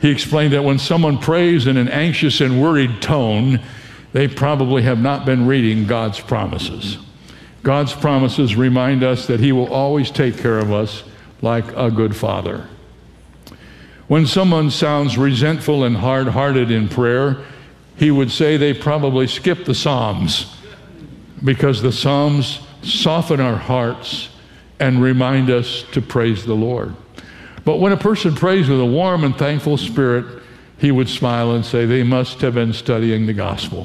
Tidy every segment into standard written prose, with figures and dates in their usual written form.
He explained that when someone prays in an anxious and worried tone, they probably have not been reading God's promises. God's promises remind us that He will always take care of us like a good father. When someone sounds resentful and hard-hearted in prayer, he would say they probably skip the Psalms, because the Psalms soften our hearts and remind us to praise the Lord. But when a person prays with a warm and thankful spirit, he would smile and say they must have been studying the gospel.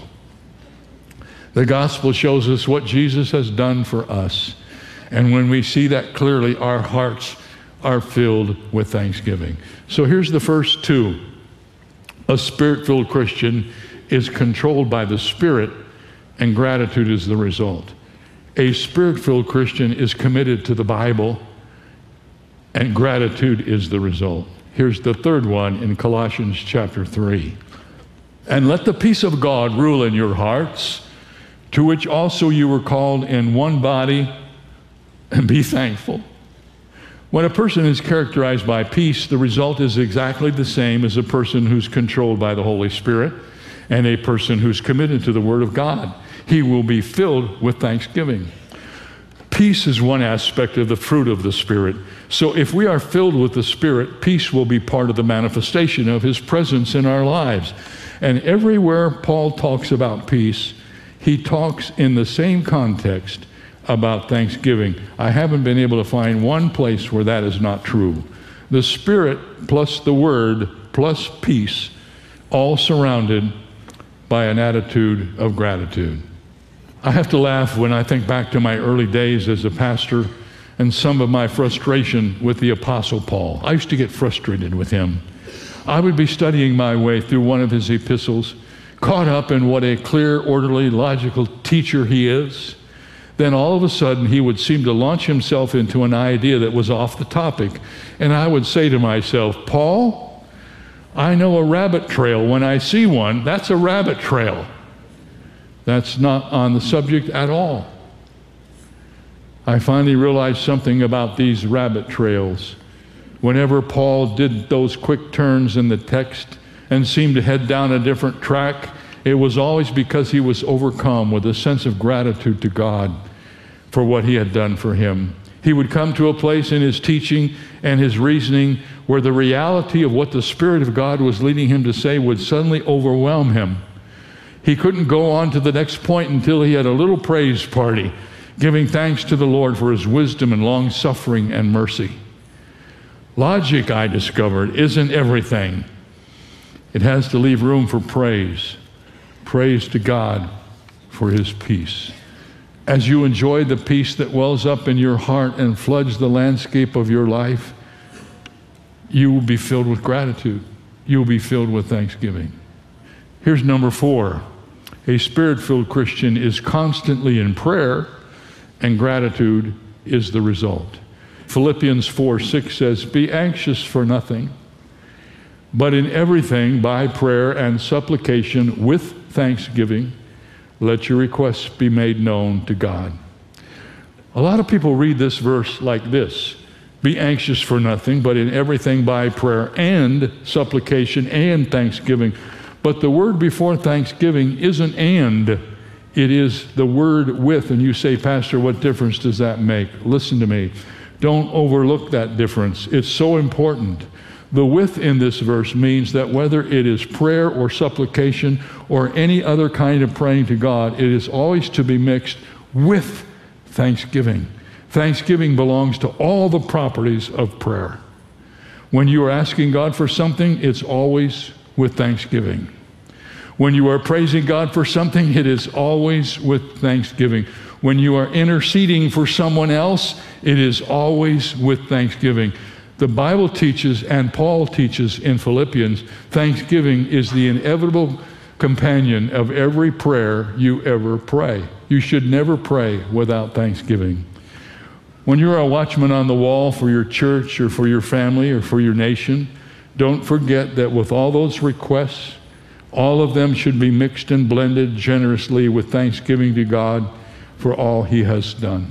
The gospel shows us what Jesus has done for us. And when we see that clearly, our hearts are filled with thanksgiving. So here's the first two. A spirit-filled Christian is controlled by the Spirit, and gratitude is the result. A spirit-filled Christian is committed to the Bible, and gratitude is the result. Here's the third one in Colossians chapter 3. And let the peace of God rule in your hearts, to which also you were called in one body, and be thankful. When a person is characterized by peace, the result is exactly the same as a person who's controlled by the Holy Spirit and a person who's committed to the Word of God. He will be filled with thanksgiving. Peace is one aspect of the fruit of the Spirit. So if we are filled with the Spirit, peace will be part of the manifestation of His presence in our lives. And everywhere Paul talks about peace, he talks in the same context about thanksgiving. I haven't been able to find one place where that is not true. The Spirit plus the Word plus peace, all surrounded by an attitude of gratitude. I have to laugh when I think back to my early days as a pastor and some of my frustration with the Apostle Paul. I used to get frustrated with him. I would be studying my way through one of his epistles, caught up in what a clear, orderly, logical teacher he is. Then all of a sudden he would seem to launch himself into an idea that was off the topic. And I would say to myself, Paul, I know a rabbit trail. When I see one, that's a rabbit trail. That's not on the subject at all. I finally realized something about these rabbit trails. Whenever Paul did those quick turns in the text and seemed to head down a different track, it was always because he was overcome with a sense of gratitude to God for what He had done for him. He would come to a place in his teaching and his reasoning where the reality of what the Spirit of God was leading him to say would suddenly overwhelm him. He couldn't go on to the next point until he had a little praise party, giving thanks to the Lord for His wisdom and long-suffering and mercy. Logic, I discovered, isn't everything. It has to leave room for praise. Praise to God for His peace. As you enjoy the peace that wells up in your heart and floods the landscape of your life, you will be filled with gratitude. You will be filled with thanksgiving. Here's number 4. A Spirit-filled Christian is constantly in prayer, and gratitude is the result. Philippians 4:6 says, be anxious for nothing, but in everything by prayer and supplication with thanksgiving, let your requests be made known to God. A lot of people read this verse like this: be anxious for nothing, but in everything by prayer and supplication and thanksgiving. But the word before thanksgiving isn't and, it is the word with. And you say, Pastor, what difference does that make? Listen to me. Don't overlook that difference. It's so important. The with in this verse means that whether it is prayer or supplication or any other kind of praying to God, it is always to be mixed with thanksgiving. Thanksgiving belongs to all the properties of prayer. When you are asking God for something, it's always with thanksgiving. When you are praising God for something, it is always with thanksgiving. When you are interceding for someone else, it is always with thanksgiving. The Bible teaches, and Paul teaches in Philippians, thanksgiving is the inevitable companion of every prayer you ever pray. You should never pray without thanksgiving. When you're a watchman on the wall for your church or for your family or for your nation, don't forget that with all those requests, all of them should be mixed and blended generously with thanksgiving to God for all He has done.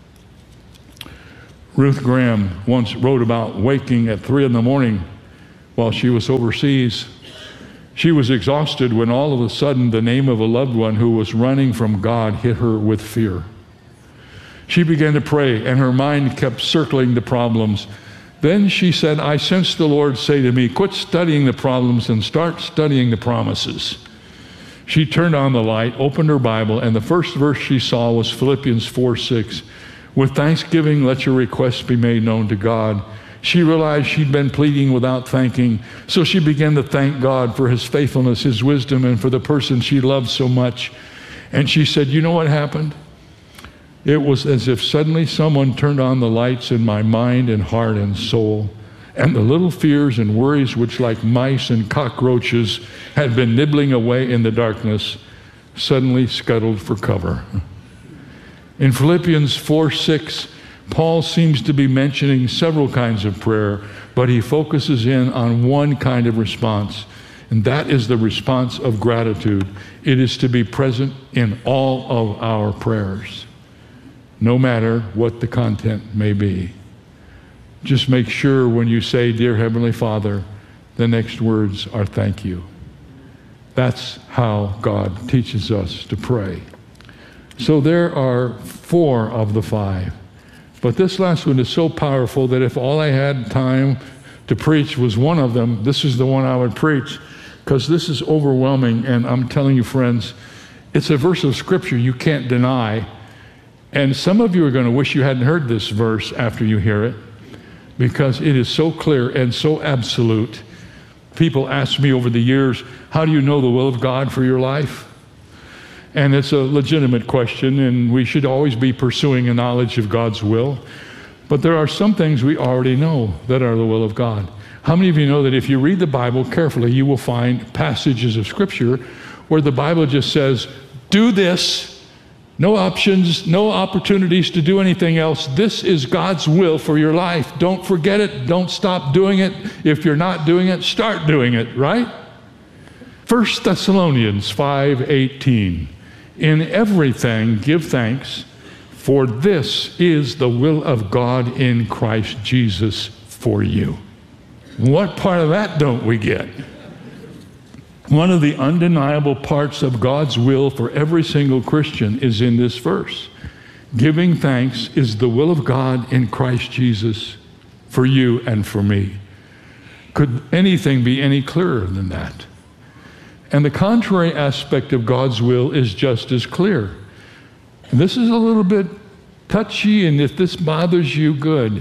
Ruth Graham once wrote about waking at 3 in the morning while she was overseas. She was exhausted when all of a sudden the name of a loved one who was running from God hit her with fear. She began to pray, and her mind kept circling the problems. Then she said, I sensed the Lord say to me, quit studying the problems and start studying the promises. She turned on the light, opened her Bible, and the first verse she saw was Philippians 4:6. With thanksgiving, let your requests be made known to God. She realized she'd been pleading without thanking, so she began to thank God for his faithfulness, his wisdom, and for the person she loved so much. And she said, you know what happened? It was as if suddenly someone turned on the lights in my mind and heart and soul, and the little fears and worries which like mice and cockroaches had been nibbling away in the darkness suddenly scuttled for cover. In Philippians 4:6, Paul seems to be mentioning several kinds of prayer, but he focuses in on one kind of response, and that is the response of gratitude. It is to be present in all of our prayers, no matter what the content may be. Just make sure when you say, Dear Heavenly Father, the next words are thank you. That's how God teaches us to pray. So there are 4 of the 5. But this last one is so powerful that if all I had time to preach was one of them, this is the one I would preach, because this is overwhelming. And I'm telling you, friends, it's a verse of Scripture you can't deny. And some of you are going to wish you hadn't heard this verse after you hear it, because it is so clear and so absolute. People ask me over the years, how do you know the will of God for your life? And it's a legitimate question, and we should always be pursuing a knowledge of God's will. But there are some things we already know that are the will of God. How many of you know that if you read the Bible carefully, you will find passages of Scripture where the Bible just says, do this, no options, no opportunities to do anything else. This is God's will for your life. Don't forget it. Don't stop doing it. If you're not doing it, start doing it, right? 1 Thessalonians 5:18. In everything give thanks, for this is the will of God in Christ Jesus for you. What part of that don't we get? One of the undeniable parts of God's will for every single Christian is in this verse. Giving thanks is the will of God in Christ Jesus for you and for me. Could anything be any clearer than that? And the contrary aspect of God's will is just as clear. And this is a little bit touchy, and if this bothers you, good.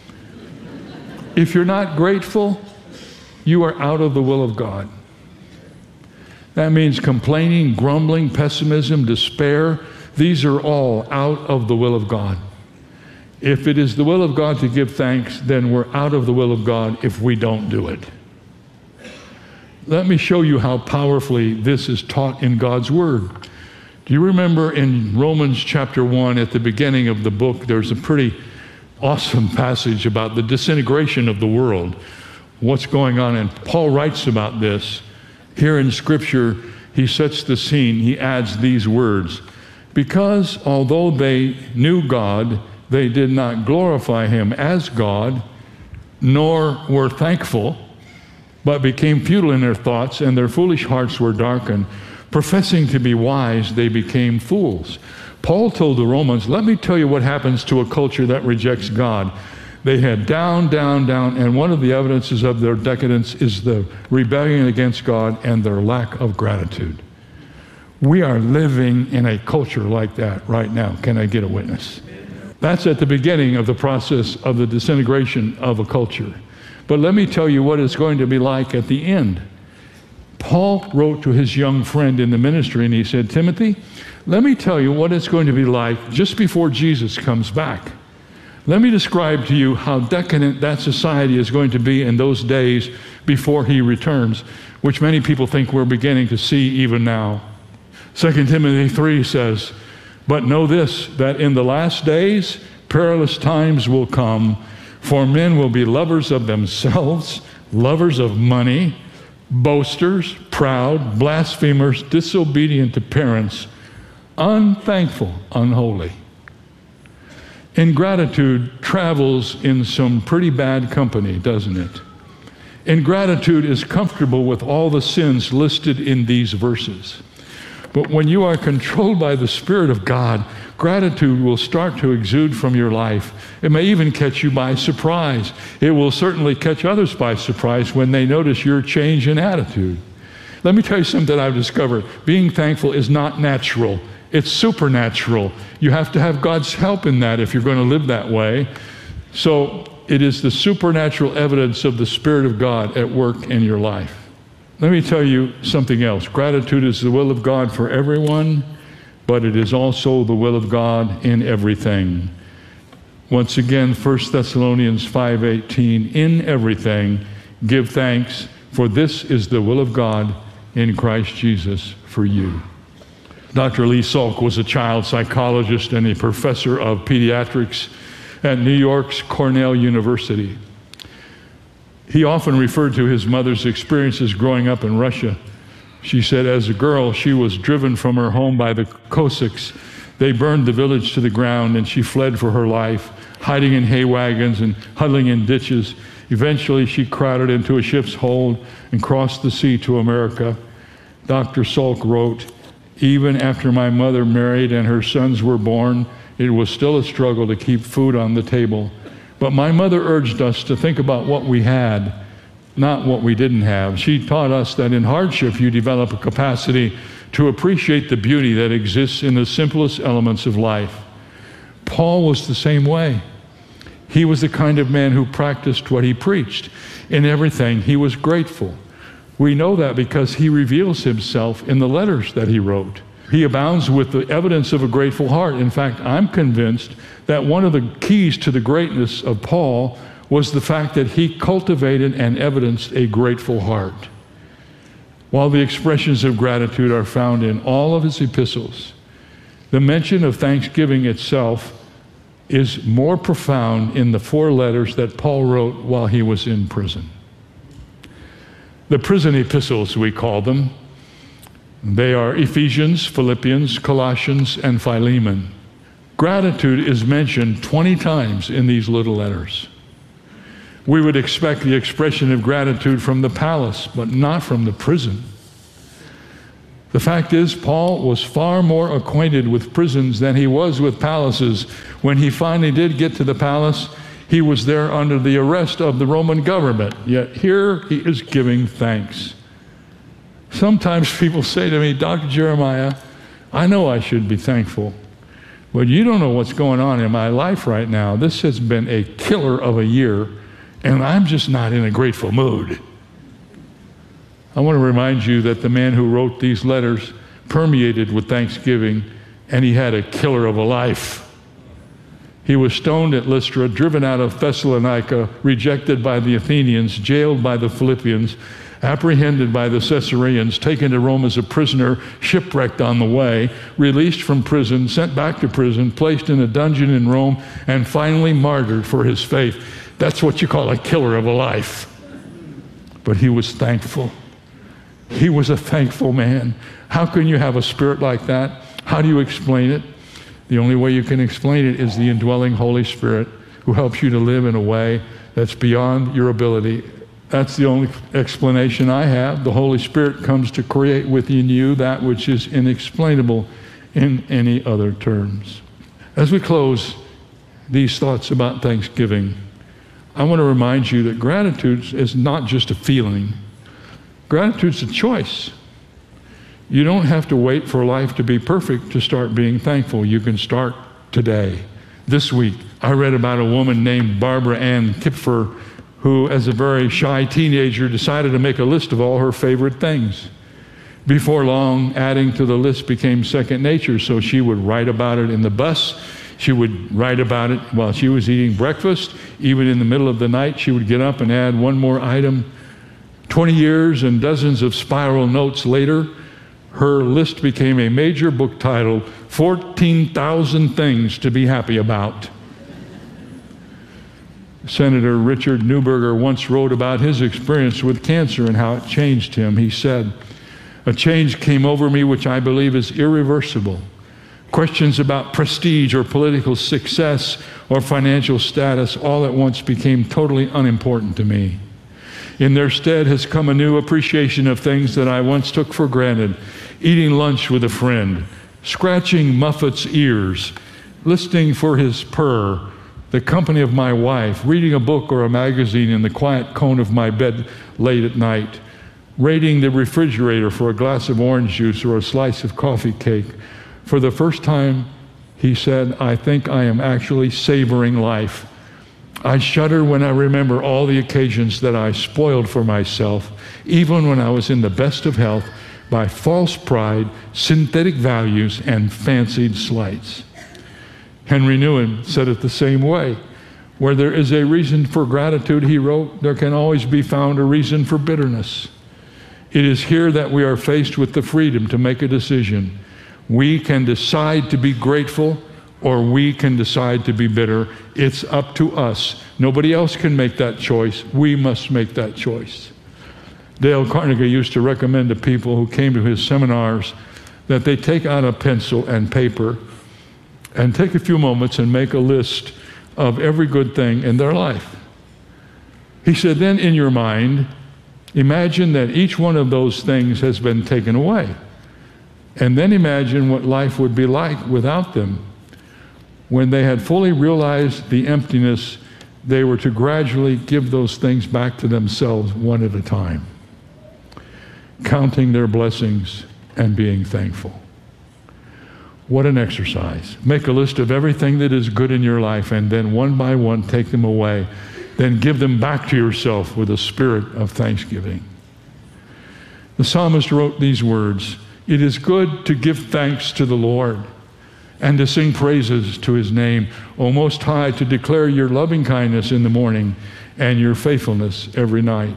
If you're not grateful, you are out of the will of God. That means complaining, grumbling, pessimism, despair. These are all out of the will of God. If it is the will of God to give thanks, then we're out of the will of God if we don't do it. Let me show you how powerfully this is taught in God's Word. Do you remember in Romans chapter 1 at the beginning of the book, there's a pretty awesome passage about the disintegration of the world, what's going on, and Paul writes about this. Here in Scripture, he sets the scene. He adds these words, because although they knew God, they did not glorify him as God, nor were thankful, but became futile in their thoughts, and their foolish hearts were darkened. Professing to be wise, they became fools. Paul told the Romans, let me tell you what happens to a culture that rejects God. They head down, down, down, and one of the evidences of their decadence is the rebellion against God and their lack of gratitude. We are living in a culture like that right now. Can I get a witness? That's at the beginning of the process of the disintegration of a culture. But let me tell you what it's going to be like at the end. Paul wrote to his young friend in the ministry, and he said, Timothy, let me tell you what it's going to be like just before Jesus comes back. Let me describe to you how decadent that society is going to be in those days before he returns, which many people think we're beginning to see even now. 2 Timothy 3 says, but know this, that in the last days perilous times will come, for men will be lovers of themselves, lovers of money, boasters, proud, blasphemers, disobedient to parents, unthankful, unholy. Ingratitude travels in some pretty bad company, doesn't it? Ingratitude is comfortable with all the sins listed in these verses. But when you are controlled by the Spirit of God, gratitude will start to exude from your life. It may even catch you by surprise. It will certainly catch others by surprise when they notice your change in attitude. Let me tell you something I've discovered. Being thankful is not natural. It's supernatural. You have to have God's help in that if you're going to live that way. So it is the supernatural evidence of the Spirit of God at work in your life. Let me tell you something else. Gratitude is the will of God for everyone, but it is also the will of God in everything. Once again, 1 Thessalonians 5:18, in everything give thanks, for this is the will of God in Christ Jesus for you. Dr. Lee Salk was a child psychologist and a professor of pediatrics at New York's Cornell University. He often referred to his mother's experiences growing up in Russia. She said, as a girl, she was driven from her home by the Cossacks. They burned the village to the ground, and she fled for her life, hiding in hay wagons and huddling in ditches. Eventually, she crowded into a ship's hold and crossed the sea to America. Dr. Salk wrote, even after my mother married and her sons were born, it was still a struggle to keep food on the table. But my mother urged us to think about what we had, not what we didn't have. She taught us that in hardship you develop a capacity to appreciate the beauty that exists in the simplest elements of life. Paul was the same way. He was the kind of man who practiced what he preached. In everything, he was grateful. We know that because he reveals himself in the letters that he wrote. He abounds with the evidence of a grateful heart. In fact, I'm convinced that one of the keys to the greatness of Paul was the fact that he cultivated and evidenced a grateful heart. While the expressions of gratitude are found in all of his epistles, the mention of thanksgiving itself is more profound in the 4 letters that Paul wrote while he was in prison. The prison epistles, we call them. They are Ephesians, Philippians, Colossians, and Philemon. Gratitude is mentioned 20 times in these little letters. We would expect the expression of gratitude from the palace, but not from the prison. The fact is, Paul was far more acquainted with prisons than he was with palaces. When he finally did get to the palace, he was there under the arrest of the Roman government. Yet here he is giving thanks. Sometimes people say to me, Dr. Jeremiah, I know I should be thankful, but you don't know what's going on in my life right now. This has been a killer of a year, and I'm just not in a grateful mood. I want to remind you that the man who wrote these letters permeated with thanksgiving, and he had a killer of a life. He was stoned at Lystra, driven out of Thessalonica, rejected by the Athenians, jailed by the Philippians, apprehended by the Caesareans, taken to Rome as a prisoner, shipwrecked on the way, released from prison, sent back to prison, placed in a dungeon in Rome, and finally martyred for his faith. That's what you call a killer of a life. But he was thankful. He was a thankful man. How can you have a spirit like that? How do you explain it? The only way you can explain it is the indwelling Holy Spirit who helps you to live in a way that's beyond your ability. That's the only explanation I have. The Holy Spirit comes to create within you that which is inexplainable in any other terms. As we close these thoughts about Thanksgiving, I want to remind you that gratitude is not just a feeling. Gratitude's a choice. You don't have to wait for life to be perfect to start being thankful. You can start today. This week, I read about a woman named Barbara Ann Kipfer who, as a very shy teenager, decided to make a list of all her favorite things. Before long, adding to the list became second nature, so she would write about it in the bus. She would write about it while she was eating breakfast. Even in the middle of the night, she would get up and add one more item. 20 years and dozens of spiral notes later, her list became a major book titled 14,000 Things to Be Happy About. Senator Richard Neuberger once wrote about his experience with cancer and how it changed him. He said, "A change came over me which I believe is irreversible. Questions about prestige or political success or financial status all at once became totally unimportant to me. In their stead has come a new appreciation of things that I once took for granted. Eating lunch with a friend, scratching Muffet's ears, listening for his purr, the company of my wife, reading a book or a magazine in the quiet cone of my bed late at night, raiding the refrigerator for a glass of orange juice or a slice of coffee cake. For the first time, he said, I think I am actually savoring life. I shudder when I remember all the occasions that I spoiled for myself, even when I was in the best of health, by false pride, synthetic values, and fancied slights. Henry Nouwen said it the same way. Where there is a reason for gratitude, he wrote, there can always be found a reason for bitterness. It is here that we are faced with the freedom to make a decision. We can decide to be grateful, or we can decide to be bitter. It's up to us. Nobody else can make that choice. We must make that choice. Dale Carnegie used to recommend to people who came to his seminars that they take out a pencil and paper and take a few moments and make a list of every good thing in their life. He said, then in your mind, imagine that each one of those things has been taken away. And then imagine what life would be like without them. When they had fully realized the emptiness, they were to gradually give those things back to themselves one at a time, counting their blessings and being thankful. What an exercise. Make a list of everything that is good in your life, and then one by one take them away. Then give them back to yourself with a spirit of thanksgiving. The psalmist wrote these words, it is good to give thanks to the Lord and to sing praises to his name, O Most High, to declare your loving kindness in the morning and your faithfulness every night.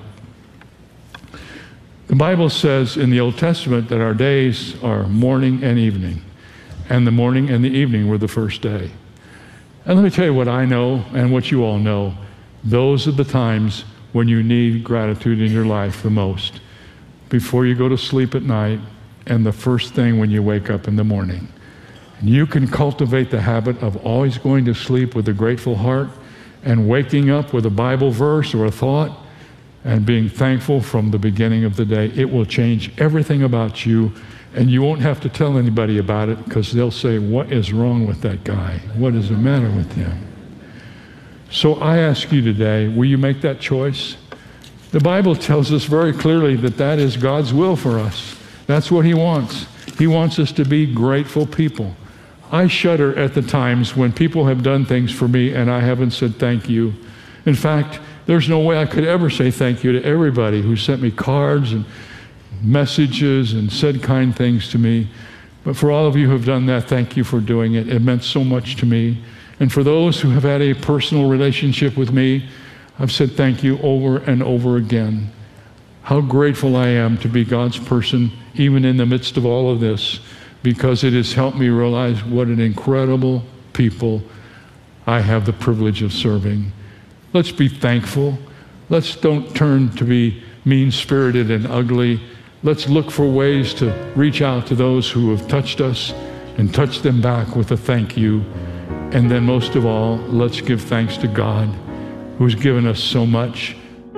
The Bible says in the Old Testament that our days are morning and evening, and the morning and the evening were the first day. And let me tell you what I know and what you all know. Those are the times when you need gratitude in your life the most. Before you go to sleep at night and the first thing when you wake up in the morning. And you can cultivate the habit of always going to sleep with a grateful heart and waking up with a Bible verse or a thought and being thankful from the beginning of the day. It will change everything about you, and you won't have to tell anybody about it because they'll say, what is wrong with that guy? What is the matter with him? So I ask you today, will you make that choice? The Bible tells us very clearly that that is God's will for us. That's what he wants. He wants us to be grateful people. I shudder at the times when people have done things for me and I haven't said thank you. In fact, there's no way I could ever say thank you to everybody who sent me cards and messages and said kind things to me. But for all of you who have done that, thank you for doing it. It meant so much to me. And for those who have had a personal relationship with me, I've said thank you over and over again. How grateful I am to be God's person, even in the midst of all of this, because it has helped me realize what an incredible people I have the privilege of serving. Let's be thankful. Let's don't turn to be mean-spirited and ugly. Let's look for ways to reach out to those who have touched us and touch them back with a thank you. And then most of all, let's give thanks to God, who's given us so much.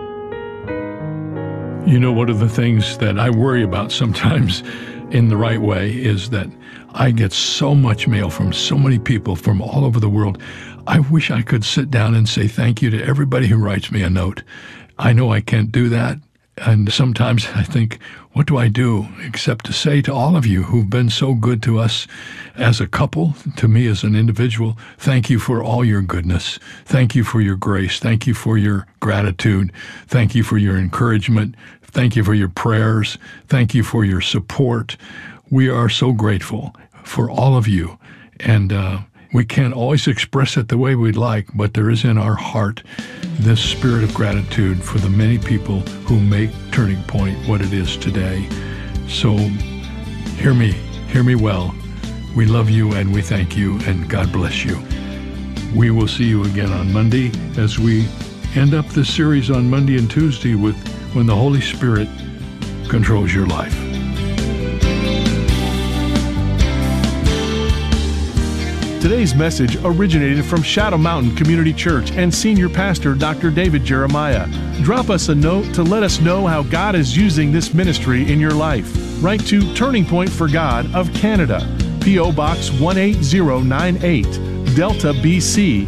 You know, one of the things that I worry about sometimes in the right way is that I get so much mail from so many people from all over the world. I wish I could sit down and say thank you to everybody who writes me a note. I know I can't do that. And sometimes I think, what do I do except to say to all of you who've been so good to us as a couple, to me as an individual, thank you for all your goodness. Thank you for your grace. Thank you for your gratitude. Thank you for your encouragement. Thank you for your prayers. Thank you for your support. We are so grateful for all of you. And we can't always express it the way we'd like, but there is in our heart this spirit of gratitude for the many people who make Turning Point what it is today. So hear me well. We love you and we thank you, and God bless you. We will see you again on Monday as we end up this series on Monday and Tuesday with When the Holy Spirit Controls Your Life. Today's message originated from Shadow Mountain Community Church and Senior Pastor Dr. David Jeremiah. Drop us a note to let us know how God is using this ministry in your life. Write to Turning Point for God of Canada, P.O. Box 18098, Delta, BC,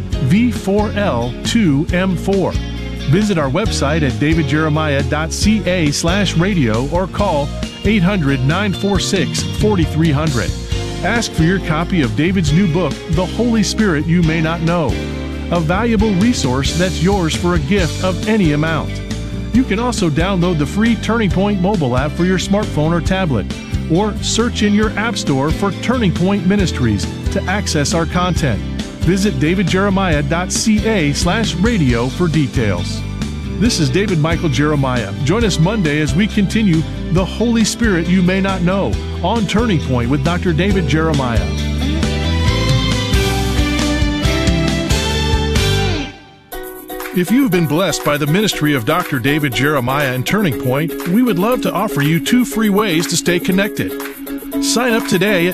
V4L2M4. Visit our website at davidjeremiah.ca/radio or call 800-946-4300. Ask for your copy of David's new book, The Holy Spirit You May Not Know, a valuable resource that's yours for a gift of any amount. You can also download the free Turning Point mobile app for your smartphone or tablet, or search in your app store for Turning Point Ministries to access our content. Visit davidjeremiah.ca/radio for details. This is David Michael Jeremiah. Join us Monday as we continue The Holy Spirit You May Not Know on Turning Point with Dr. David Jeremiah. If you've been blessed by the ministry of Dr. David Jeremiah and Turning Point, we would love to offer you 2 free ways to stay connected. Sign up today at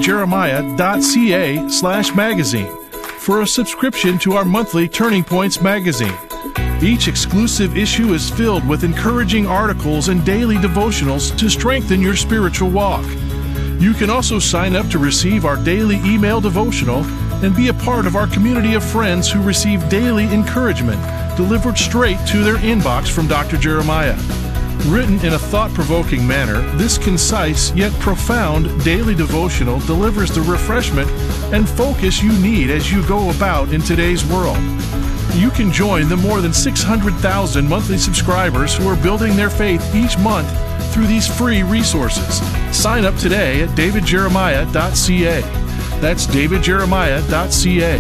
davidjeremiah.ca/magazine for a subscription to our monthly Turning Points magazine. Each exclusive issue is filled with encouraging articles and daily devotionals to strengthen your spiritual walk. You can also sign up to receive our daily email devotional and be a part of our community of friends who receive daily encouragement delivered straight to their inbox from Dr. Jeremiah. Written in a thought-provoking manner, this concise yet profound daily devotional delivers the refreshment and focus you need as you go about in today's world. You can join the more than 600,000 monthly subscribers who are building their faith each month through these free resources. Sign up today at davidjeremiah.ca. That's davidjeremiah.ca.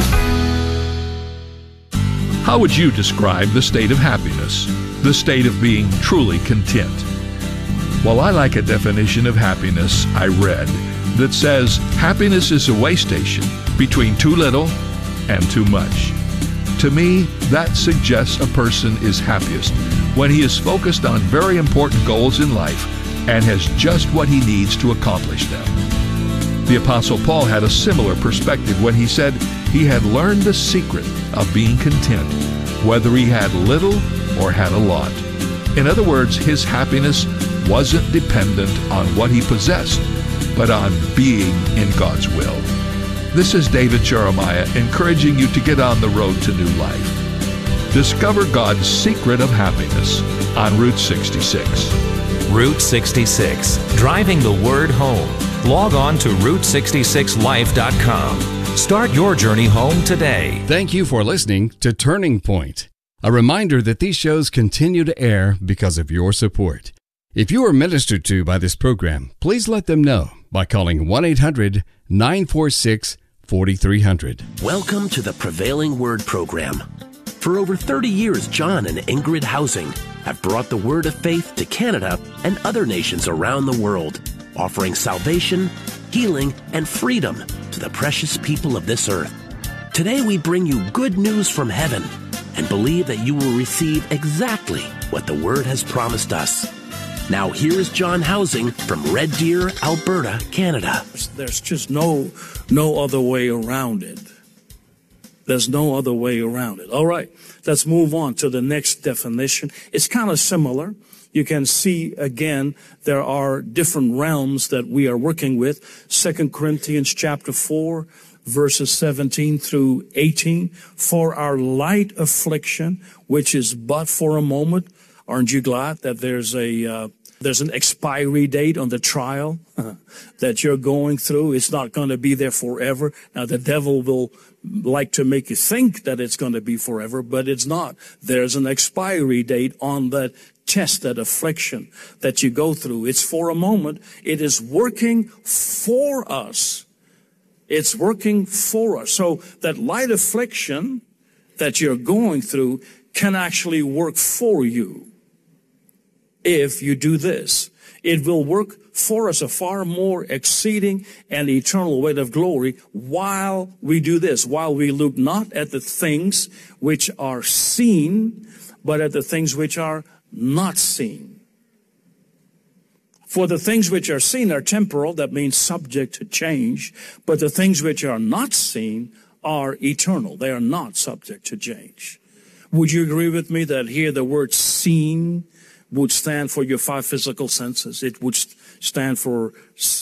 How would you describe the state of happiness? The state of being truly content? Well, I like a definition of happiness I read that says happiness is a way station between too little and too much. To me, that suggests a person is happiest when he is focused on very important goals in life and has just what he needs to accomplish them. The Apostle Paul had a similar perspective when he said he had learned the secret of being content, whether he had little or had a lot. In other words, his happiness wasn't dependent on what he possessed, but on being in God's will. This is David Jeremiah encouraging you to get on the road to new life. Discover God's secret of happiness on Route 66. Route 66, driving the word home. Log on to Route66Life.com. Start your journey home today. Thank you for listening to Turning Point. A reminder that these shows continue to air because of your support. If you are ministered to by this program, please let them know by calling 1-800-946-4300. Welcome to the Prevailing Word program. For over 30 years, John and Ingrid Housing have brought the word of faith to Canada and other nations around the world, offering salvation, healing, and freedom to the precious people of this earth. Today we bring you good news from heaven and believe that you will receive exactly what the Word has promised us. Now here is John Housing from Red Deer, Alberta, Canada. There's just no other way around it. There's no other way around it. All right, let's move on to the next definition. It's kind of similar. You can see, again, there are different realms that we are working with. 2 Corinthians chapter 4, verses 17 through 18. For our light affliction, which is but for a moment. Aren't you glad that there's an expiry date on the trial that you're going through? It's not going to be there forever. Now, the devil will like to make you think that it's going to be forever, but it's not. There's an expiry date on that test, that affliction that you go through. It's for a moment. It is working for us. It's working for us. So that light affliction that you're going through can actually work for you. If you do this, it will work for us a far more exceeding and eternal weight of glory while we do this, while we look not at the things which are seen, but at the things which are not seen. For the things which are seen are temporal, that means subject to change, but the things which are not seen are eternal. They are not subject to change. Would you agree with me that here the word seen would stand for your five physical senses? It would stand for,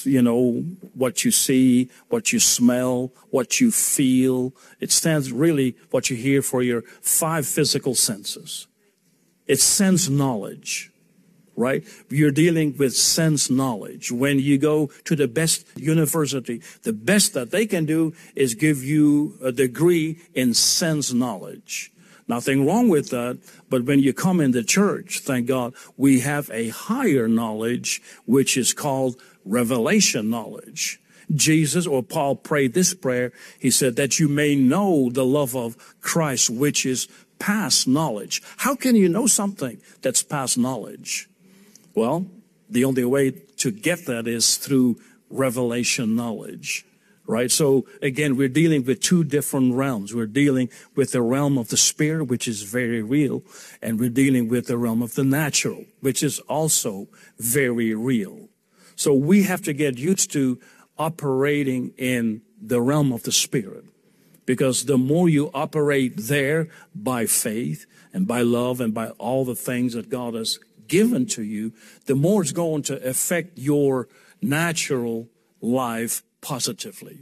what you see, what you smell, what you feel. It stands really what you hear for your five physical senses. It's sense knowledge. Right? You're dealing with sense knowledge. When you go to the best university, the best that they can do is give you a degree in sense knowledge. Nothing wrong with that, but when you come in the church, thank God, we have a higher knowledge, which is called revelation knowledge. Jesus or Paul prayed this prayer. He said that you may know the love of Christ, which is past knowledge. How can you know something that's past knowledge? Well, the only way to get that is through revelation knowledge, right? So again, we're dealing with two different realms. We're dealing with the realm of the spirit, which is very real, and we're dealing with the realm of the natural, which is also very real. So we have to get used to operating in the realm of the spirit, because the more you operate there by faith and by love and by all the things that God has given to you, the more it's going to affect your natural life positively.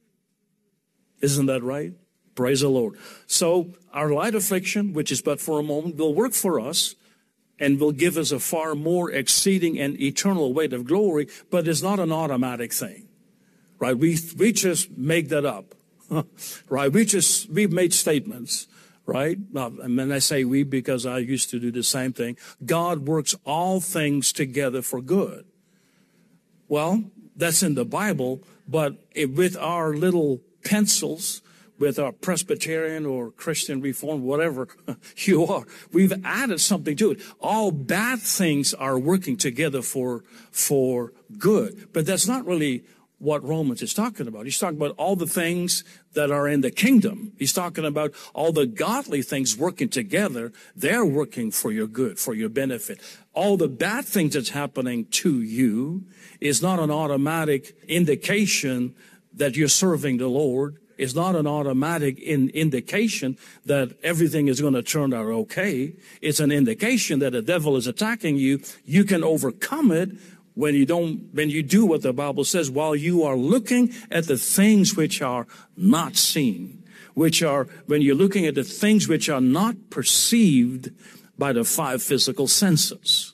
Isn't that right? Praise the Lord. So our light affliction, which is but for a moment, will work for us and will give us a far more exceeding and eternal weight of glory, but it's not an automatic thing, right? We just make that up, right? We've made statements. Right? And then I say we because I used to do the same thing. God works all things together for good. Well, that's in the Bible, but with our little pencils, with our Presbyterian or Christian Reform, whatever you are, we've added something to it. All bad things are working together for good. But that's not really what Romans is talking about. He's talking about all the things that are in the kingdom. He's talking about all the godly things working together. They're working for your good, for your benefit. All the bad things that's happening to you is not an automatic indication that you're serving the Lord. It's not an automatic indication that everything is going to turn out okay. It's an indication that the devil is attacking you. You can overcome it when you do what the Bible says, while you are looking at the things which are not seen, which are, when you're looking at the things which are not perceived by the five physical senses.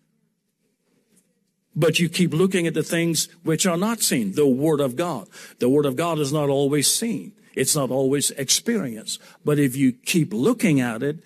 But you keep looking at the things which are not seen, the Word of God. The Word of God is not always seen. It's not always experienced. But if you keep looking at it,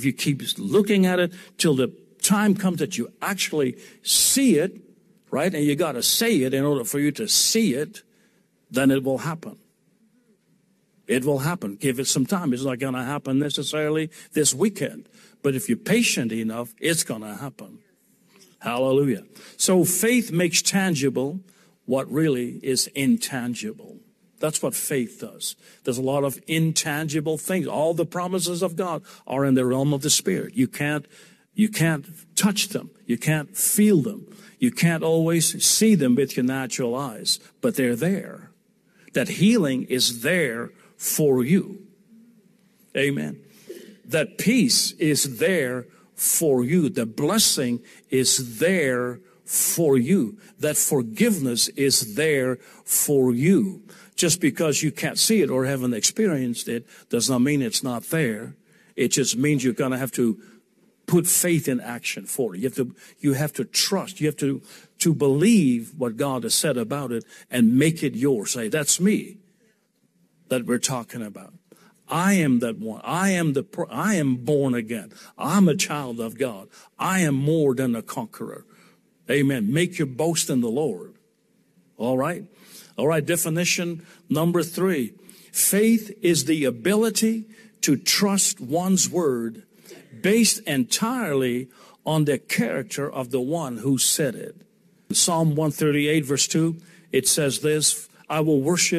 till the time comes that you actually see it, right? And you got to say it in order for you to see it, then it will happen. It will happen. Give it some time. It's not going to happen necessarily this weekend. But if you're patient enough, it's going to happen. Hallelujah. So faith makes tangible what really is intangible. That's what faith does. There's a lot of intangible things. All the promises of God are in the realm of the Spirit. You can't touch them. You can't feel them. You can't always see them with your natural eyes, but they're there. That healing is there for you. Amen. That peace is there for you. The blessing is there for you. That forgiveness is there for you. Just because you can't see it or haven't experienced it does not mean it's not there. It just means you're going to have to put faith in action for it. You have to trust. You have to believe what God has said about it and make it yours. Say, that's me that we're talking about. I am that one. I am born again. I'm a child of God. I am more than a conqueror. Amen. Make your boast in the Lord. All right. All right. Definition number 3. Faith is the ability to trust one's word based entirely on the character of the one who said it. Psalm 138 verse 2, it says this, I will worship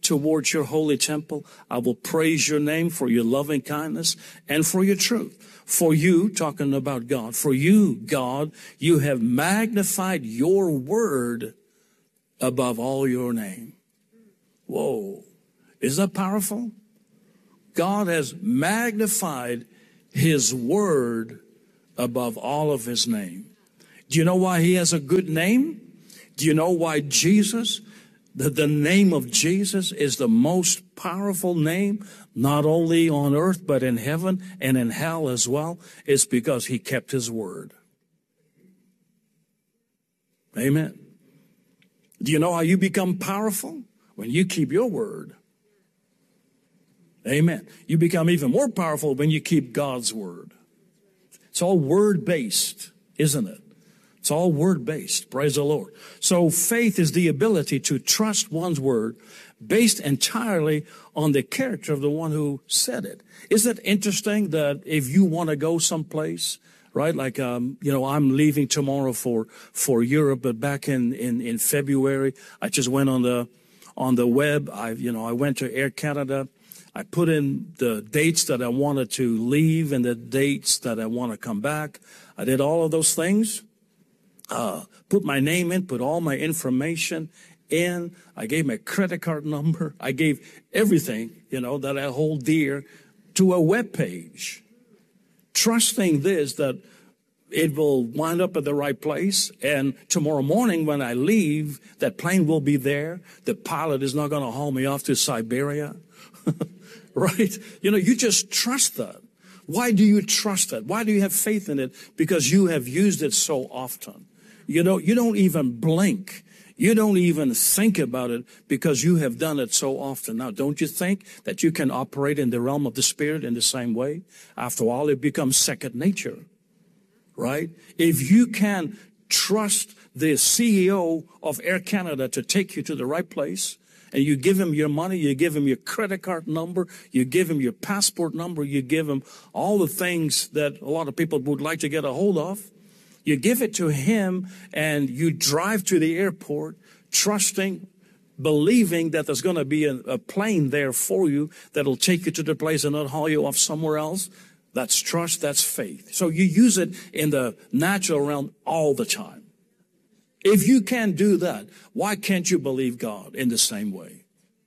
towards your holy temple. I will praise your name for your loving kindness and for your truth. For you, talking about God, for you, God, you have magnified your word above all your name. Whoa. Is that powerful? God has magnified his word above all of his name. Do you know why he has a good name? Do you know why Jesus, the name of Jesus is the most powerful name, not only on earth, but in heaven and in hell as well? It's because he kept his word. Amen. Do you know how you become powerful? When you keep your word. Amen. You become even more powerful when you keep God's word. It's all word-based, isn't it? It's all word-based. Praise the Lord. So faith is the ability to trust one's word based entirely on the character of the one who said it. Isn't it interesting that if you want to go someplace, right? Like, I'm leaving tomorrow for Europe, but back in February, I just went on the web. I went to Air Canada. I put in the dates that I wanted to leave and the dates that I want to come back. I did all of those things. Put my name in, put all my information in. I gave my credit card number. I gave everything, that I hold dear to a web page. Trusting this, that it will wind up at the right place. And tomorrow morning when I leave, that plane will be there. The pilot is not going to haul me off to Siberia. Right? You just trust that. Why do you trust that? Why do you have faith in it? Because you have used it so often. You don't even blink. You don't even think about it because you have done it so often. Now, don't you think that you can operate in the realm of the Spirit in the same way? After all, it becomes second nature, right? If you can trust the CEO of Air Canada to take you to the right place, and you give him your money, you give him your credit card number, you give him your passport number, you give him all the things that a lot of people would like to get a hold of. You give it to him and you drive to the airport trusting, believing that there's going to be a plane there for you that'll take you to the place and not haul you off somewhere else. That's trust, that's faith. So you use it in the natural realm all the time. If you can do that, why can't you believe God in the same way?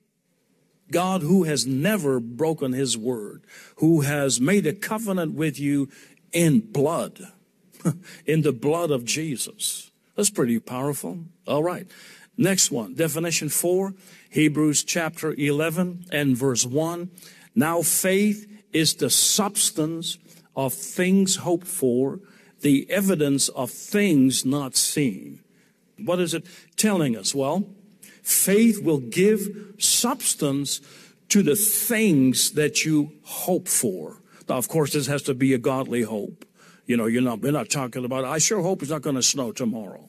God, who has never broken his word, who has made a covenant with you in blood, in the blood of Jesus. That's pretty powerful. All right. Next one, definition 4, Hebrews chapter 11 and verse 1. Now faith is the substance of things hoped for, the evidence of things not seen. What is it telling us? Well, faith will give substance to the things that you hope for. Now, of course, this has to be a godly hope. We're not talking about, I sure hope it's not going to snow tomorrow.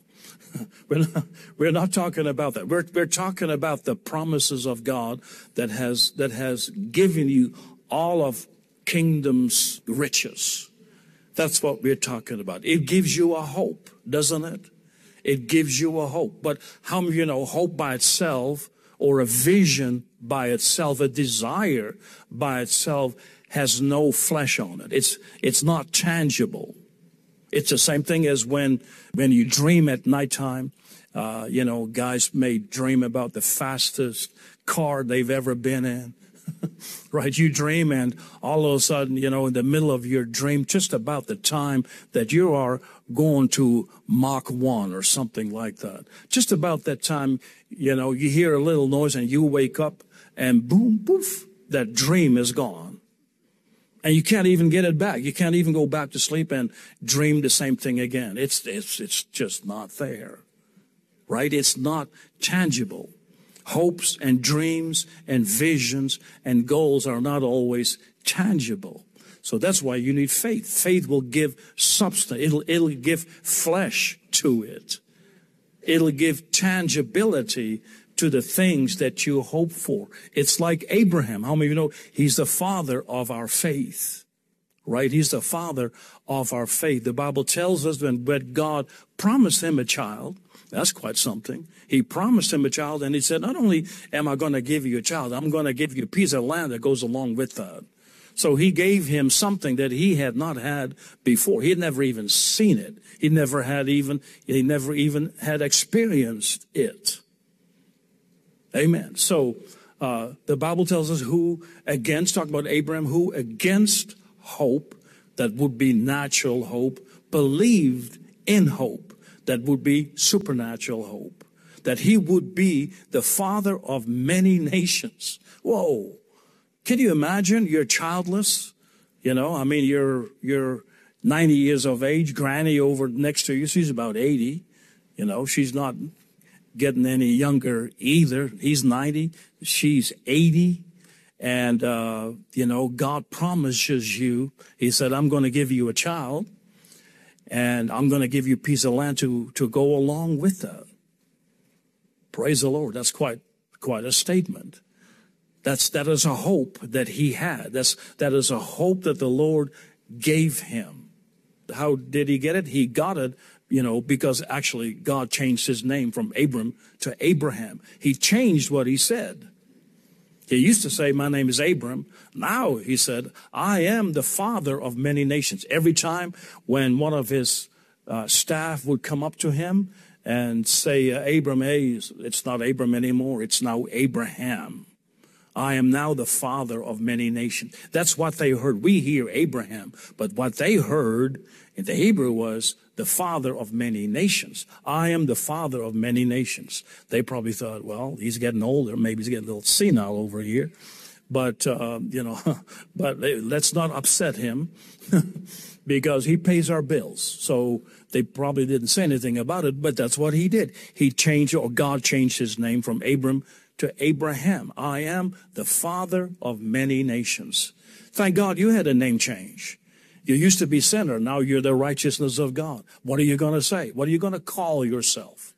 We're not talking about that. We're talking about the promises of God that has given you all of kingdom's riches. That's what we're talking about. It gives you a hope, doesn't it? It gives you a hope. But how many of you know hope by itself or a vision by itself, a desire by itself has no flesh on it. It's not tangible. It's the same thing as when you dream at nighttime. Guys may dream about the fastest car they've ever been in. Right? You dream and all of a sudden, in the middle of your dream, just about the time that you are going to Mach 1 or something like that. Just about that time, you hear a little noise and you wake up and boom, poof, that dream is gone. And you can't even get it back. You can't even go back to sleep and dream the same thing again. It's just not there. Right? It's not tangible. Hopes and dreams and visions and goals are not always tangible. So that's why you need faith. Faith will give substance. It'll give flesh to it. It'll give tangibility to the things that you hope for. It's like Abraham. How many of you know he's the father of our faith? Right? He's the father of our faith. The Bible tells us when God promised him a child, That's quite something. He promised him a child, and he said, not only am I going to give you a child, I'm going to give you a piece of land that goes along with that. So he gave him something that he had not had before. He had never even seen it. He never even had experienced it. Amen. So the Bible tells us talking about Abraham, who against hope, that would be natural hope, believed in hope, that would be supernatural hope, that he would be the father of many nations. Whoa. Can you imagine? You're childless. You're 90 years of age. Granny over next to you, she's about 80. She's not getting any younger either. He's 90. She's 80. And, God promises you, he said, I'm going to give you a child, and I'm going to give you a piece of land to go along with that. Praise the Lord. That's quite a statement. That is a hope that he had. That is a hope that the Lord gave him. How did he get it? He got it, because actually God changed his name from Abram to Abraham. He changed what he said. He used to say, my name is Abram. Now he said, I am the father of many nations. Every time when one of his staff would come up to him and say, Abram, hey, it's not Abram anymore. It's now Abraham. I am now the father of many nations. That's what they heard. We hear Abraham, but what they heard in the Hebrew was the father of many nations. I am the father of many nations. They probably thought, well, he's getting older. Maybe he's getting a little senile over here. But, but let's not upset him because he pays our bills. So they probably didn't say anything about it, but that's what he did. God changed his name from Abram to Abraham. I am the father of many nations. Thank God you had a name change. You used to be sinner. Now you're the righteousness of God. What are you going to say? What are you going to call yourself?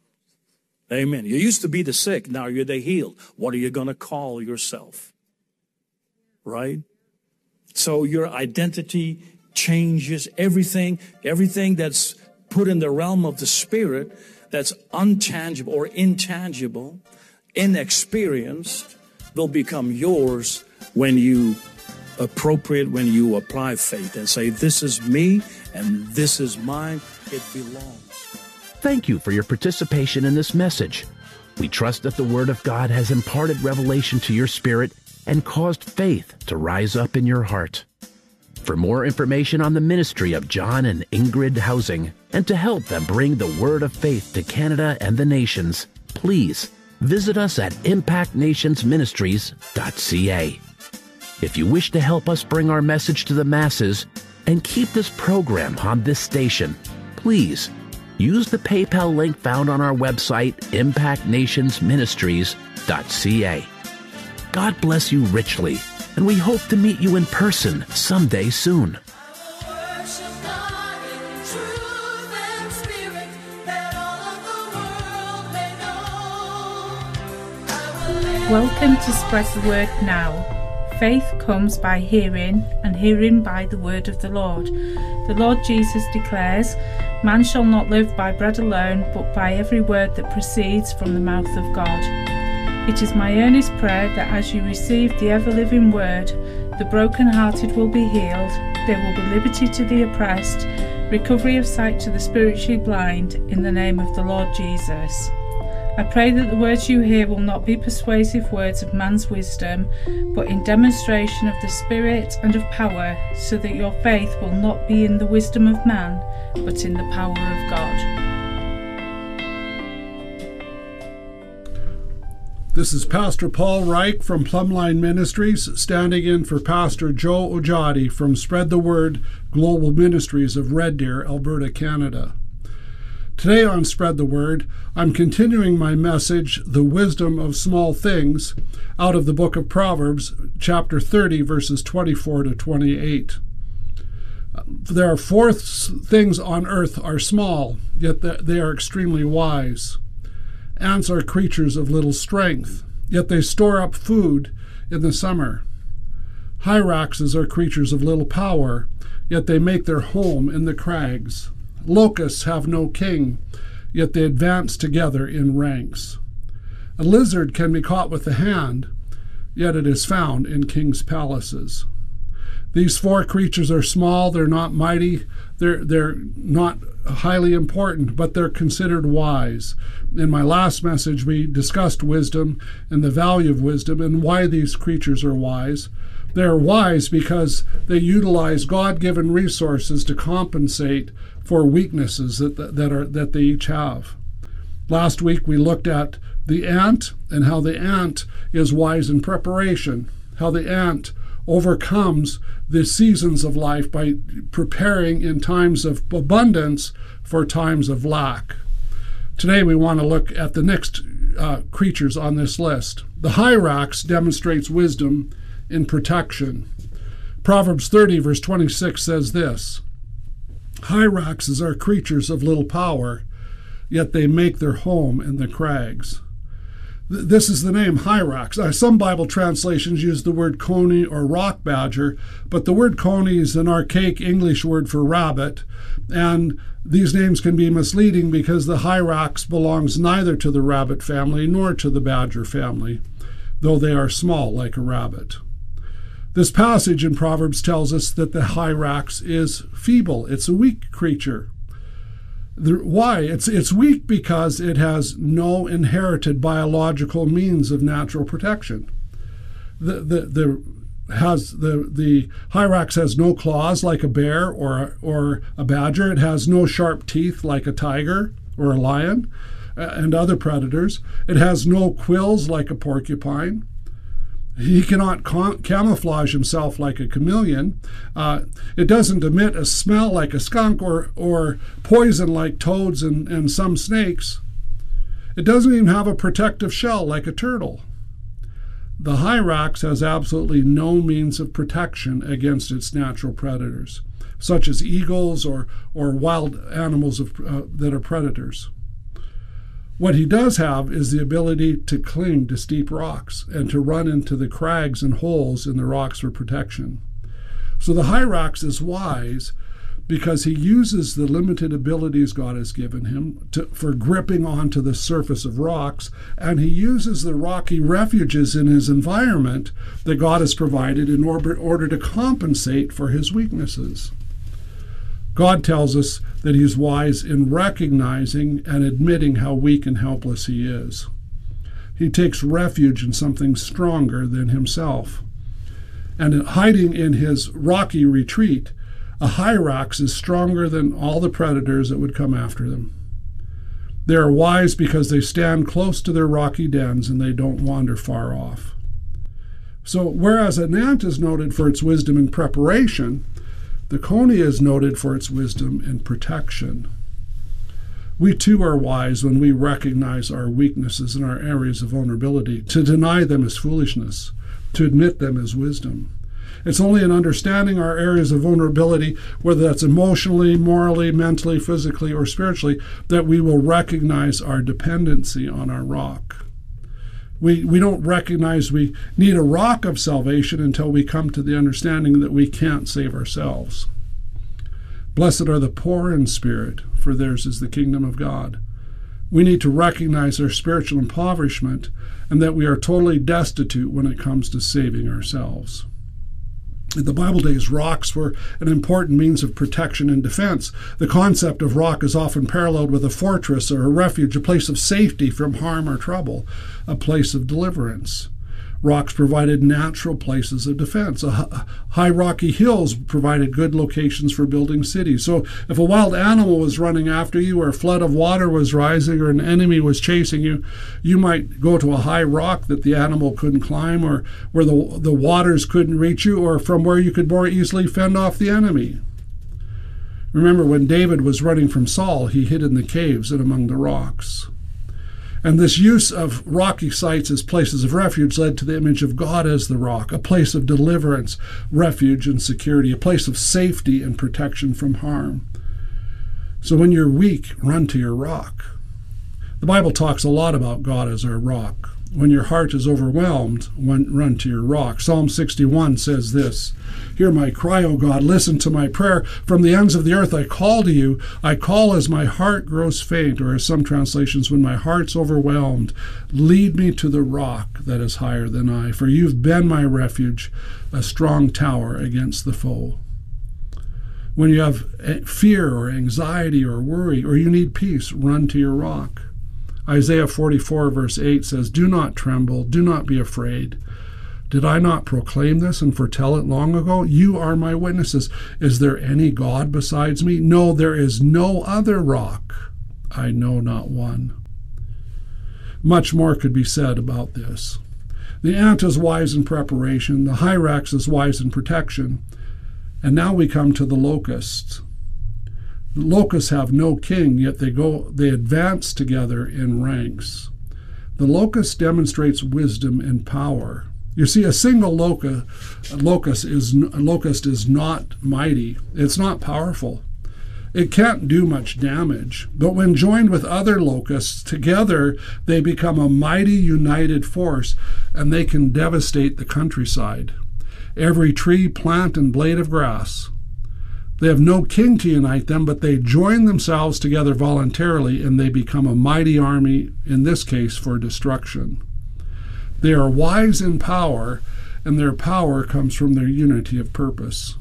Amen. You used to be the sick. Now you're the healed. What are you going to call yourself? Right? So your identity changes. Everything that's put in the realm of the spirit, that's untangible or intangible, inexperienced, will become yours when you apply faith and say, this is me and this is mine. It belongs. Thank you for your participation in this message. We trust that the Word of God has imparted revelation to your spirit and caused faith to rise up in your heart. For more information on the ministry of John and Ingrid Housing and to help them bring the Word of faith to Canada and the nations, please visit us at impactnationsministries.ca. If you wish to help us bring our message to the masses and keep this program on this station, please use the PayPal link found on our website, impactnationsministries.ca. God bless you richly, and we hope to meet you in person someday soon. Welcome to Spread the Word Now. Faith comes by hearing, and hearing by the word of the Lord. The Lord Jesus declares, man shall not live by bread alone, but by every word that proceeds from the mouth of God. It is my earnest prayer that as you receive the ever-living word, the broken-hearted will be healed, there will be liberty to the oppressed, recovery of sight to the spiritually blind, in the name of the Lord Jesus. I pray that the words you hear will not be persuasive words of man's wisdom, but in demonstration of the Spirit and of power, so that your faith will not be in the wisdom of man, but in the power of God. This is Pastor Paul Reich from Plumline Ministries, standing in for Pastor Joe Ojadi from Spread the Word Global Ministries of Red Deer, Alberta, Canada. Today on Spread the Word, I'm continuing my message, The Wisdom of Small Things, out of the book of Proverbs, chapter 30, verses 24 to 28. There are 4 things on earth are small, yet they are extremely wise. Ants are creatures of little strength, yet they store up food in the summer. Hyraxes are creatures of little power, yet they make their home in the crags. Locusts have no king, yet they advance together in ranks. A lizard can be caught with the hand, yet it is found in kings' palaces. These four creatures are small, they're not mighty, they're not highly important, but they're considered wise. In my last message, we discussed wisdom and the value of wisdom and why these creatures are wise. They're wise because they utilize God-given resources to compensate for weaknesses that they each have. Last week we looked at the ant and how the ant is wise in preparation, how the ant overcomes the seasons of life by preparing in times of abundance for times of lack. Today we want to look at the next creatures on this list. The hyrax demonstrates wisdom in protection. Proverbs 30 verse 26 says this, "Hyraxes are creatures of little power, yet they make their home in the crags." This is the name hyrax. Some Bible translations use the word coney or rock badger, but the word coney is an archaic English word for rabbit, and these names can be misleading because the hyrax belongs neither to the rabbit family nor to the badger family, though they are small like a rabbit. This passage in Proverbs tells us that the hyrax is feeble. It's a weak creature. Why? It's weak because it has no inherited biological means of natural protection. The hyrax has no claws like a bear or a badger. It has no sharp teeth like a tiger or a lion and other predators. It has no quills like a porcupine. He cannot camouflage himself like a chameleon. It doesn't emit a smell like a skunk or poison like toads and some snakes. It doesn't even have a protective shell like a turtle. The hyrax has absolutely no means of protection against its natural predators, such as eagles or wild animals that are predators. What he does have is the ability to cling to steep rocks and to run into the crags and holes in the rocks for protection. So the hyrax is wise because he uses the limited abilities God has given him for gripping onto the surface of rocks, and he uses the rocky refuges in his environment that God has provided in order to compensate for his weaknesses. God tells us that he's wise in recognizing and admitting how weak and helpless he is. He takes refuge in something stronger than himself. And hiding in his rocky retreat, a hyrax is stronger than all the predators that would come after them. They are wise because they stand close to their rocky dens and they don't wander far off. So whereas an ant is noted for its wisdom in preparation, the coney is noted for its wisdom in protection. We too are wise when we recognize our weaknesses and our areas of vulnerability. To deny them is foolishness. To admit them is wisdom. It's only in understanding our areas of vulnerability, whether that's emotionally, morally, mentally, physically, or spiritually, that we will recognize our dependency on our rock. We don't recognize we need a rock of salvation until we come to the understanding that we can't save ourselves. Blessed are the poor in spirit, for theirs is the kingdom of God. We need to recognize our spiritual impoverishment and that we are totally destitute when it comes to saving ourselves. In the Bible days, rocks were an important means of protection and defense. The concept of rock is often paralleled with a fortress or a refuge, a place of safety from harm or trouble, a place of deliverance. Rocks provided natural places of defense. High rocky hills provided good locations for building cities. So if a wild animal was running after you, or a flood of water was rising, or an enemy was chasing you, you might go to a high rock that the animal couldn't climb, or where the waters couldn't reach you, or from where you could more easily fend off the enemy. Remember, when David was running from Saul, he hid in the caves and among the rocks. And this use of rocky sites as places of refuge led to the image of God as the rock, a place of deliverance, refuge, and security, a place of safety and protection from harm. So when you're weak, run to your rock. The Bible talks a lot about God as our rock. When your heart is overwhelmed, run to your rock. Psalm 61 says this, "Hear my cry, O God, listen to my prayer. From the ends of the earth I call to you. I call as my heart grows faint," or as some translations, when my heart's overwhelmed. "Lead me to the rock that is higher than I, for you've been my refuge, a strong tower against the foe." When you have fear or anxiety or worry, or you need peace, run to your rock. Isaiah 44 verse 8 says, "Do not tremble, do not be afraid. Did I not proclaim this and foretell it long ago? You are my witnesses. Is there any God besides me? No, there is no other rock. I know not one." Much more could be said about this. The ant is wise in preparation, the hyrax is wise in protection, and now we come to the locust. The locusts have no king, yet they advance together in ranks. The locust demonstrates wisdom and power. You see, a single locust is not mighty. It's not powerful. It can't do much damage. But when joined with other locusts, together they become a mighty united force, and they can devastate the countryside. Every tree, plant, and blade of grass. They have no king to unite them, but they join themselves together voluntarily, and they become a mighty army, in this case for destruction. They are wise in power, and their power comes from their unity of purpose.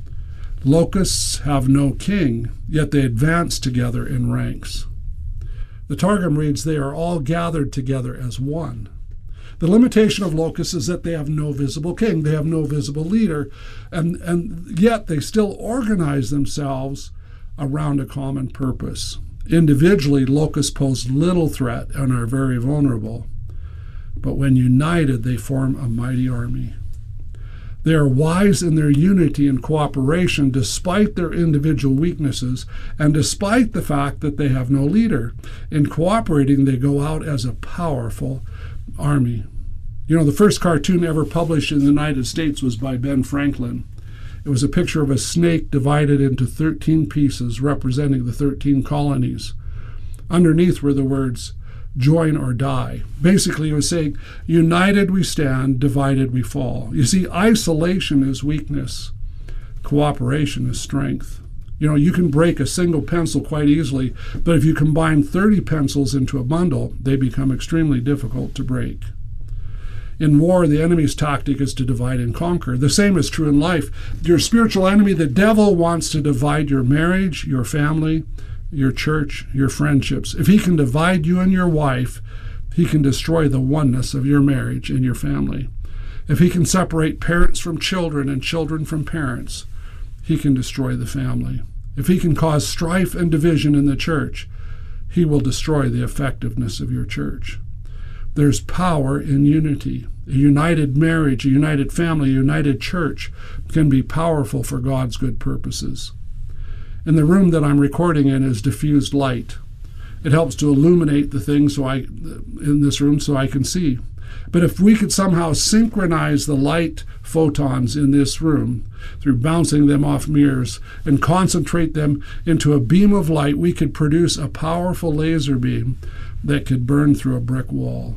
Locusts have no king, yet they advance together in ranks. The Targum reads, "They are all gathered together as one." The limitation of locusts is that they have no visible king, they have no visible leader, and yet they still organize themselves around a common purpose. Individually, locusts pose little threat and are very vulnerable, but when united, they form a mighty army. They are wise in their unity and cooperation despite their individual weaknesses and despite the fact that they have no leader. In cooperating, they go out as a powerful army. You know, the first cartoon ever published in the United States was by Ben Franklin. It was a picture of a snake divided into 13 pieces representing the 13 colonies. Underneath were the words, "Join or die." Basically, it was saying, united we stand, divided we fall. You see, isolation is weakness. Cooperation is strength. You know, you can break a single pencil quite easily, but if you combine 30 pencils into a bundle, they become extremely difficult to break. In war, the enemy's tactic is to divide and conquer. The same is true in life. Your spiritual enemy, the devil, wants to divide your marriage, your family, your church, your friendships. If he can divide you and your wife, he can destroy the oneness of your marriage and your family. If he can separate parents from children and children from parents, he can destroy the family. If he can cause strife and division in the church, he will destroy the effectiveness of your church. There's power in unity. A united marriage, a united family, a united church can be powerful for God's good purposes. In the room that I'm recording in is diffused light. It helps to illuminate the things in this room so I can see. But if we could somehow synchronize the light photons in this room through bouncing them off mirrors and concentrate them into a beam of light, we could produce a powerful laser beam that could burn through a brick wall.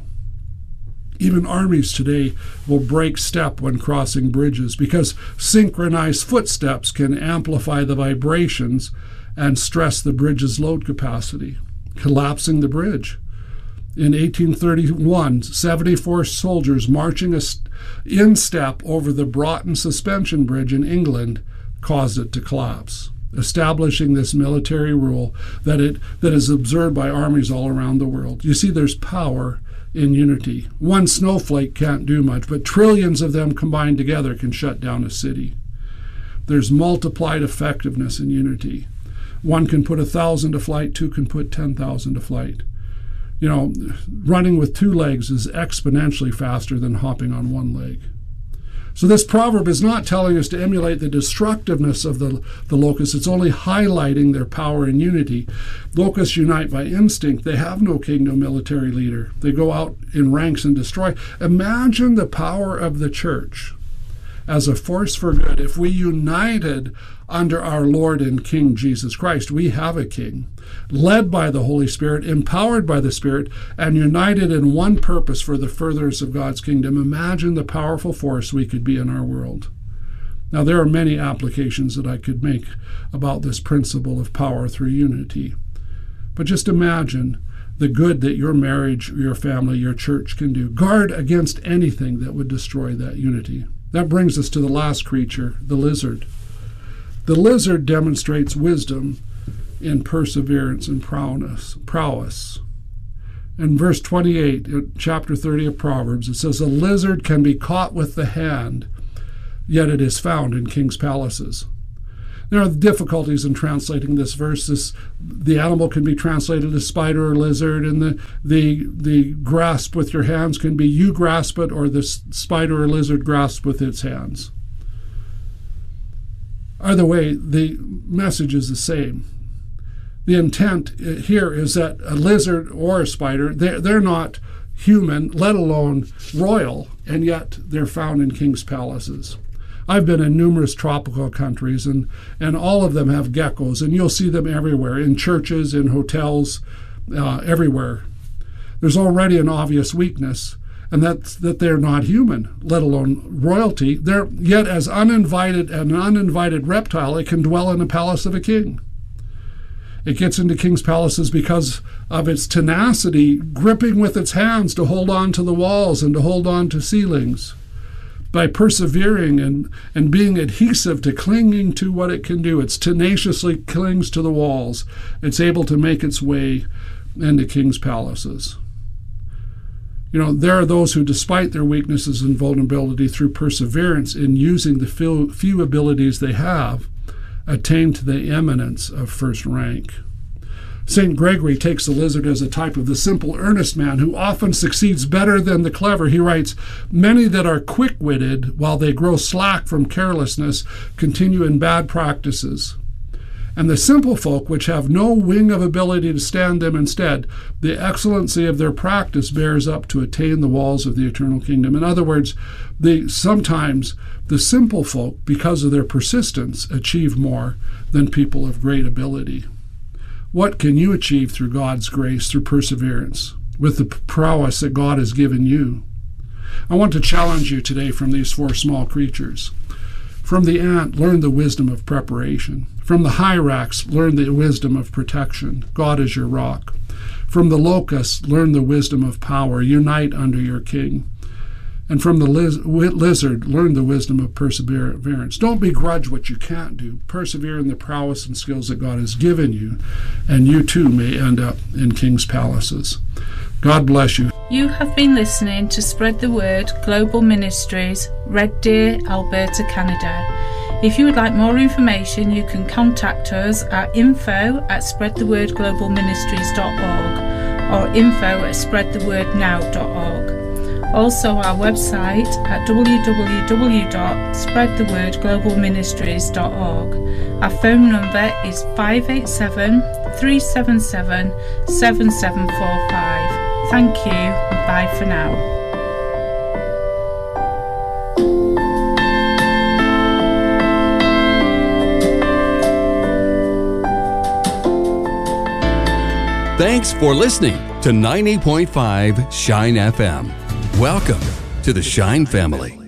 Even armies today will break step when crossing bridges because synchronized footsteps can amplify the vibrations and stress the bridge's load capacity, collapsing the bridge. In 1831, 74 soldiers marching in step over the Broughton Suspension Bridge in England caused it to collapse, establishing this military rule that is observed by armies all around the world. You see, there's power in unity. One snowflake can't do much, but trillions of them combined together can shut down a city. There's multiplied effectiveness in unity. One can put 1,000 to flight, two can put 10,000 to flight. You know, running with two legs is exponentially faster than hopping on one leg. So this proverb is not telling us to emulate the destructiveness of the locusts. It's only highlighting their power and unity. Locusts unite by instinct. They have no king, no military leader. They go out in ranks and destroy. Imagine the power of the church as a force for good. If we united under our Lord and King Jesus Christ, we have a King, led by the Holy Spirit, empowered by the Spirit, and united in one purpose for the furtherance of God's kingdom. Imagine the powerful force we could be in our world. Now, there are many applications that I could make about this principle of power through unity. But just imagine the good that your marriage, your family, your church can do. Guard against anything that would destroy that unity. That brings us to the last creature, the lizard. The lizard demonstrates wisdom in perseverance and prowess. In verse 28, chapter 30 of Proverbs, it says, "A lizard can be caught with the hand, yet it is found in king's palaces." There are difficulties in translating this verse. The animal can be translated as spider or lizard, and the grasp with your hands can be you grasp it, or the spider or lizard grasp with its hands. Either way, the message is the same. The intent here is that a lizard or a spider, they're not human, let alone royal, and yet they're found in king's palaces. I've been in numerous tropical countries, and all of them have geckos, and you'll see them everywhere, in churches, in hotels, everywhere. There's already an obvious weakness, and that's that they're not human, let alone royalty. They're yet as an uninvited reptile, it can dwell in the palace of a king. It gets into king's palaces because of its tenacity, gripping with its hands to hold on to the walls and to hold on to ceilings. By persevering and being adhesive to clinging to what it can do, it tenaciously clings to the walls. It's able to make its way into king's palaces. You know, there are those who, despite their weaknesses and vulnerability, through perseverance in using the few abilities they have, attain to the eminence of first rank. St. Gregory takes the lizard as a type of the simple, earnest man who often succeeds better than the clever. He writes, "Many that are quick-witted, while they grow slack from carelessness, continue in bad practices. And the simple folk, which have no wing of ability to stand them instead, the excellency of their practice bears up to attain the walls of the eternal kingdom." In other words, sometimes the simple folk, because of their persistence, achieve more than people of great ability. What can you achieve through God's grace, through perseverance, with the prowess that God has given you? I want to challenge you today from these four small creatures. From the ant, learn the wisdom of preparation. From the hyrax, learn the wisdom of protection. God is your rock. From the locust, learn the wisdom of power. Unite under your king. And from the lizard, learn the wisdom of perseverance. Don't begrudge what you can't do. Persevere in the prowess and skills that God has given you, and you too may end up in king's palaces. God bless you. You have been listening to Spread the Word Global Ministries, Red Deer, Alberta, Canada. If you would like more information, you can contact us at info@spreadthewordglobalministries.org or info@spreadthewordnow.org. Also our website at www.spreadthewordglobalministries.org. Our phone number is 587-377-7745. Thank you and bye for now. Thanks for listening to 90.5 Shine FM. Welcome to the Shine family.